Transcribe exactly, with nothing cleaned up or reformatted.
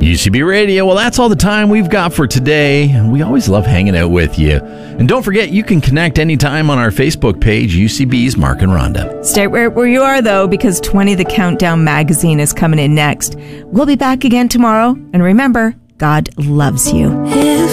U C B Radio. Well, that's all the time we've got for today. We always love hanging out with you. And don't forget, you can connect anytime on our Facebook page, U C B's Mark and Rhonda. Stay right where you are, though, because twenty The Countdown magazine is coming in next. We'll be back again tomorrow. And remember, God loves you.